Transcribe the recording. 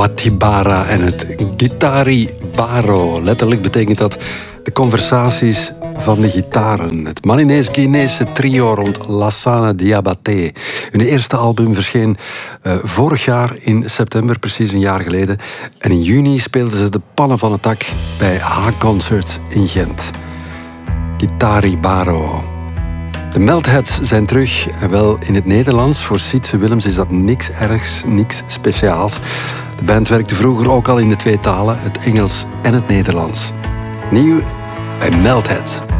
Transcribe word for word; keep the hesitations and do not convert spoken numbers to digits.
Watibara en het Gitari Baro. Letterlijk betekent dat de conversaties van de gitaren. Het Malinese-Guinese trio rond Lassana Diabaté. Hun eerste album verscheen uh, vorig jaar in september, precies een jaar geleden. En in juni speelden ze de pannen van het dak bij H-Concert in Gent. Gitari Baro. De Meltheads zijn terug, en wel in het Nederlands. Voor Sietse Willems is dat niks ergs, niks speciaals. De band werkte vroeger ook al in de twee talen, het Engels en het Nederlands. Nieuw bij Meltheads.